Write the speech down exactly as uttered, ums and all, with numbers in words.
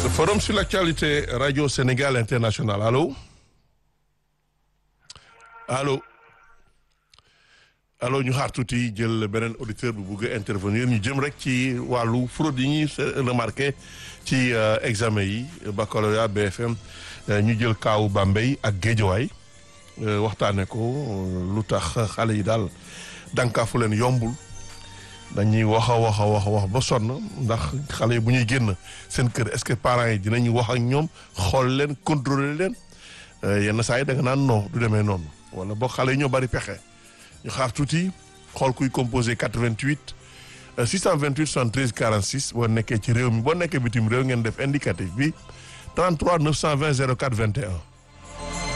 Forum sur l'actualité Radio Sénégal International allo allo allo ñu xaar tuuti jël beneen auditeur bu bëgg a intervenir ñu jëm rek ci wàllu fraude yi ñuy remarqué ci examen yi baccalauréat B F M ñu jël kaawu Bambey ak Guédiawaye waxtaane ko lu tax xale yi daal dànkaafu leen yombul dañuy wax a wax a wax a wax ba sonn ndax xale yi bu ñuy génn seen kër est-ce que parents yi dinañu wax ak ñoom xool leen contrôler leen yenn saa yi da nga naan non du demee noonu wala boo xale yi ñoo bari pexe ñu xaar tuuti xool kuy composé quatre-vingt-huit six cent vingt-huit soixante-treize quarante-six boo nekkee ci réew mi boo nekkee bitim réew ngeen def indicatif bi trente-trois neuf cent vingt zéro quatre vingt et un